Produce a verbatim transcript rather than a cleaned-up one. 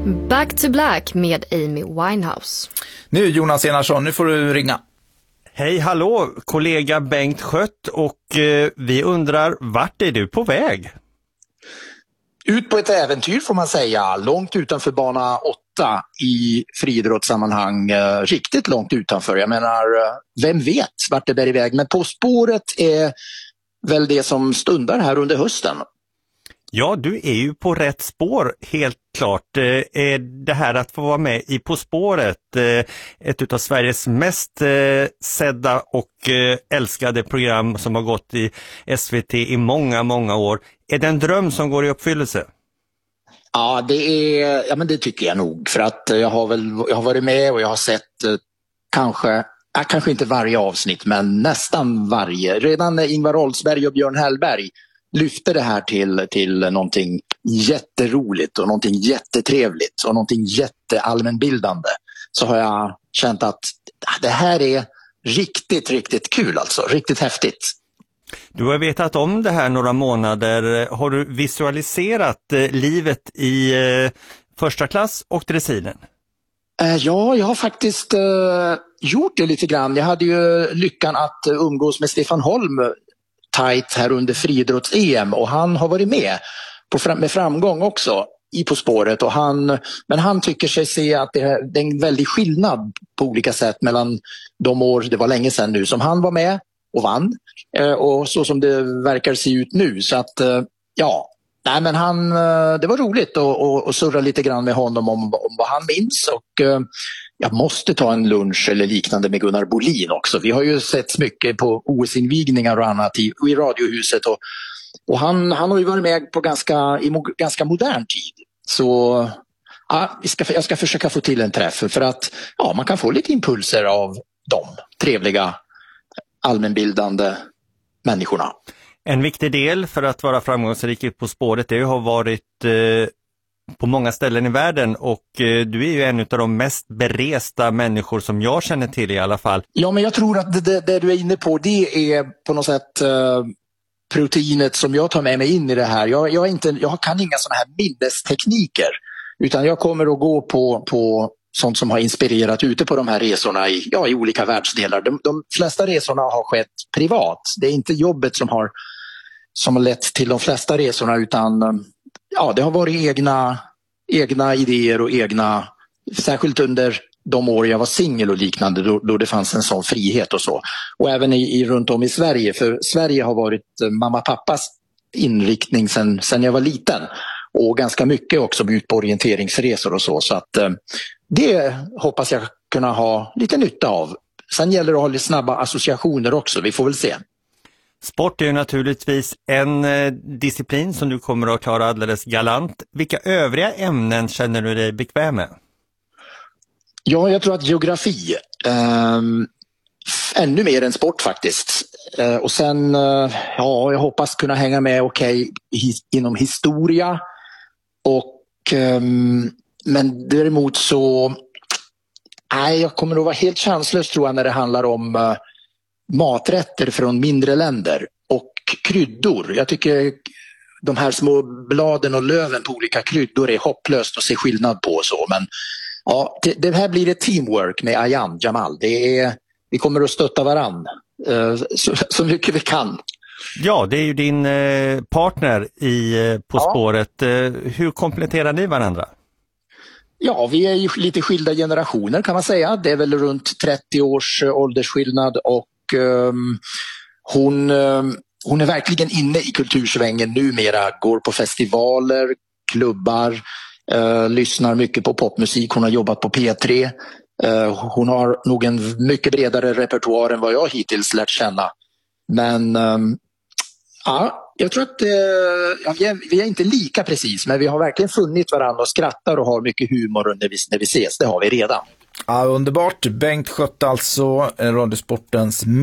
Back to Black med Amy Winehouse. Nu Jonas Enarsson, nu får du ringa. Hej, hallå, kollega Bengt Schött, och eh, vi undrar, vart är du på väg? Ut på ett äventyr får man säga, långt utanför bana åtta i friidrottssammanhang, eh, riktigt långt utanför. Jag menar, eh, vem vet vart det bär iväg, men På spåret är väl det som stundar här under hösten. Ja, du är ju på rätt spår, helt klart. Eh, det här att få vara med i På spåret, eh, ett av Sveriges mest eh, sedda och eh, älskade program som har gått i S V T i många, många år. Är det en dröm som går i uppfyllelse? Ja, det är, ja men det tycker jag nog, för att jag har väl jag har varit med och jag har sett eh, kanske ja, kanske inte varje avsnitt, men nästan varje. Redan när Ingvar Oldsberg och Björn Hellberg lyfte det här till, till någonting jätteroligt och någonting jättetrevligt och någonting jätteallmänbildande, så har jag känt att det här är riktigt, riktigt kul alltså, riktigt häftigt. Du har vetat om det här några månader. Har du visualiserat eh, livet i eh, första klass och dressinen? Eh, ja, jag har faktiskt eh, gjort det lite grann. Jag hade ju lyckan att uh, umgås med Stefan Holm tajt här under friidrotts-E M, och han har varit med på fram- med framgång också i På spåret, och han, men han tycker sig se att det är, det är en väldig skillnad på olika sätt mellan de år, det var länge sedan nu, som han var med och vann eh, och så som det verkar se ut nu. Så att eh, ja, nej men han, eh, det var roligt att, att, att surra lite grann med honom om, om vad han minns, och eh, jag måste ta en lunch eller liknande med Gunnar Bolin också. Vi har ju sett mycket på O S-invigningar och annat i, i Radiohuset, och, och han, han har ju varit med på ganska, i mo, ganska modern tid. Så ja, vi ska, jag ska försöka få till en träff, för att ja, man kan få lite impulser av de trevliga allmänbildande människorna. En viktig del för att vara framgångsrik På spåret är att ha varit eh, på många ställen i världen, och eh, du är ju en av de mest beresta människor som jag känner till i alla fall. Ja, men jag tror att det, det, det du är inne på, det är på något sätt eh, proteinet som jag tar med mig in i det här. Jag, jag, är inte, jag kan inga sådana här minnestekniker, utan jag kommer att gå på, på sånt som har inspirerat ute på de här resorna i, ja, i olika världsdelar. De, de flesta resorna har skett privat. Det är inte jobbet som har, som har lett till de flesta resorna, utan ja, det har varit egna, egna idéer och egna, särskilt under de år jag var singel och liknande, då, då det fanns en sån frihet och så. Och även i, i, runt om i Sverige, för Sverige har varit mamma och pappas inriktning sedan, sedan jag var liten. Och ganska mycket också ut på orienteringsresor och så. Så att eh, det hoppas jag kunna ha lite nytta av. Sen gäller det att ha lite snabba associationer också, vi får väl se. Sport är ju naturligtvis en eh, disciplin som du kommer att klara alldeles galant. Vilka övriga ämnen känner du dig bekväm med? Ja, jag tror att geografi, eh, ännu mer än sport faktiskt. Eh, och sen, eh, ja, jag hoppas kunna hänga med okej okay, his, inom historia. Och, eh, men däremot så, nej, jag kommer att vara helt chanslös tror jag när det handlar om eh, maträtter från mindre länder och kryddor. Jag tycker de här små bladen och löven på olika kryddor är hopplöst att se skillnad på och så. Men ja, det, det här blir ett teamwork med Ayan Jamal. Det är, vi kommer att stötta varann eh, så, så mycket vi kan. Ja, det är ju din eh, partner i eh, På ja. spåret. Eh, hur kompletterar ni varandra? Ja, vi är ju lite skilda generationer kan man säga. Det är väl runt trettio års åldersskillnad, och um, hon, um, hon är verkligen inne i kultursvängen numera. Går på festivaler, klubbar, uh, lyssnar mycket på popmusik. Hon har jobbat på P tre. Uh, hon har nog en mycket bredare repertoar än vad jag hittills lärt känna. Men um, ja, jag tror att eh, ja, vi, är, vi är inte lika precis, men vi har verkligen funnit varandra och skrattar och har mycket humor när vi, när vi ses. Det har vi redan. Ja, underbart. Bengt Schött alltså, Radiosportens